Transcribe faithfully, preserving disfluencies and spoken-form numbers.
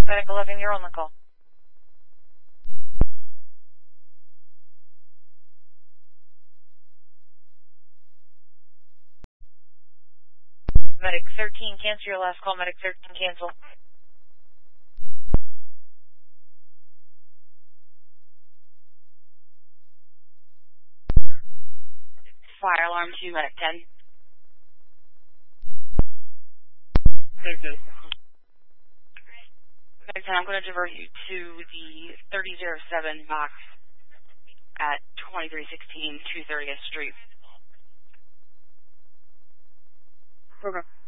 Medic eleven, you're on the call. Medic thirteen, cancel your last call. Medic thirteen, cancel. Fire alarm two, Medic ten. Medic ten. Medic ten, I'm going to divert you to the thirty oh seven box at twenty-three sixteen two thirtieth Street. Okay.